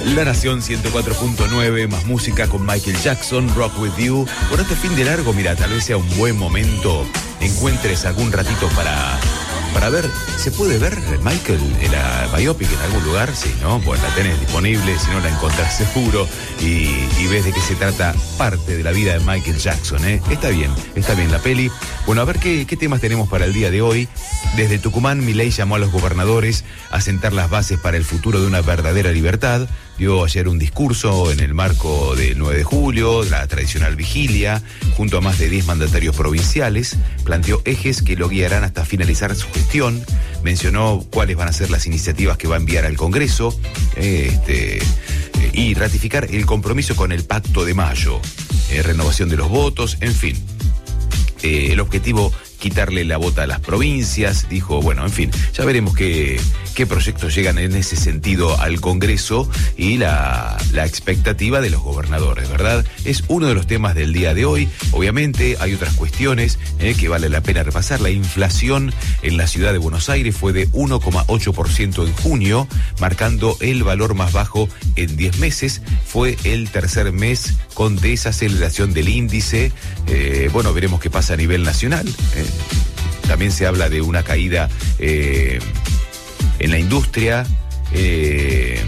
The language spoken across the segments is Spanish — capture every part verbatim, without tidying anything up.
La Nación ciento cuatro punto nueve, más música con Michael Jackson, Rock With You. Por este fin de largo, mira, tal vez sea un buen momento, encuentres algún ratito para, para ver. ¿Se puede ver, Michael, en la biopic en algún lugar? Sí, ¿no? Pues la tenés disponible, si no la encontrás seguro y, y ves de qué se trata parte de la vida de Michael Jackson, ¿eh? Está bien, está bien la peli. Bueno, a ver qué, qué temas tenemos para el día de hoy. Desde Tucumán, Milei llamó a los gobernadores a sentar las bases para el futuro de una verdadera libertad. Dio ayer un discurso en el marco del nueve de julio, la tradicional vigilia, junto a más de diez mandatarios provinciales. Planteó ejes que lo guiarán hasta finalizar su gestión. Mencionó cuáles van a ser las iniciativas que va a enviar al Congreso eh, este, eh, y ratificar el compromiso con el Pacto de Mayo. Eh, renovación de los votos, en fin. Eh, el objetivo, quitarle la bota a las provincias, dijo, bueno, en fin, ya veremos qué, qué proyectos llegan en ese sentido al Congreso y la, la expectativa de los gobernadores, ¿verdad? Es uno de los temas del día de hoy. Obviamente hay otras cuestiones eh, que vale la pena repasar. La inflación en la ciudad de Buenos Aires fue de uno coma ocho por ciento en junio, marcando el valor más bajo en diez meses. Fue el tercer mes con desaceleración del índice. Eh, bueno, veremos qué pasa a nivel nacional. Eh. También se habla de una caída eh, en la industria eh,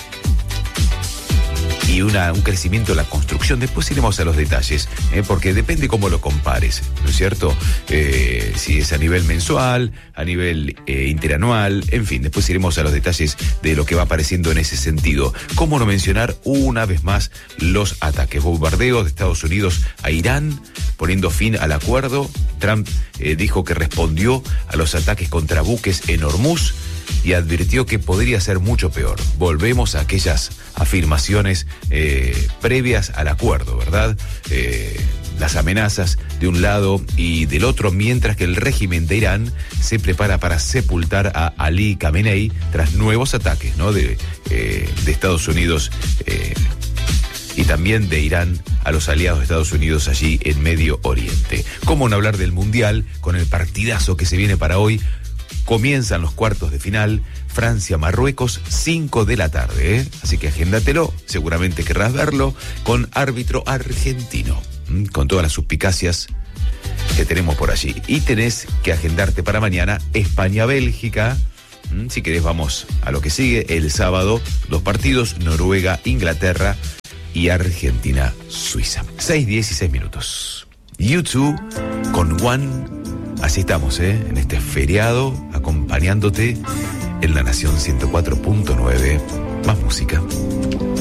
y una, un crecimiento en la construcción. Después iremos a los detalles, eh, porque depende cómo lo compares, ¿no es cierto? Eh, si es a nivel mensual, a nivel eh, interanual, en fin, después iremos a los detalles de lo que va apareciendo en ese sentido. ¿Cómo no mencionar una vez más los ataques, bombardeos de Estados Unidos a Irán, poniendo fin al acuerdo? Trump eh, dijo que respondió a los ataques contra buques en Hormuz y advirtió que podría ser mucho peor. Volvemos a aquellas afirmaciones eh, previas al acuerdo, ¿verdad? Eh, las amenazas de un lado y del otro, mientras que el régimen de Irán se prepara para sepultar a Ali Khamenei tras nuevos ataques, ¿no? de, eh, de Estados Unidos eh, y también de Irán a los aliados de Estados Unidos allí en Medio Oriente. ¿Cómo no hablar del Mundial con el partidazo que se viene para hoy? Comienzan los cuartos de final, Francia-Marruecos, cinco de la tarde, ¿eh? Así que agéndatelo, seguramente querrás verlo, con árbitro argentino, ¿m? Con todas las suspicacias que tenemos por allí. Y tenés que agendarte para mañana, España-Bélgica. ¿M? Si querés vamos a lo que sigue, el sábado, dos partidos, Noruega-Inglaterra y Argentina-Suiza. seis dieciséis minutos. YouTube con One. Así estamos, ¿eh? En este feriado, acompañándote en La Nación ciento cuatro punto nueve.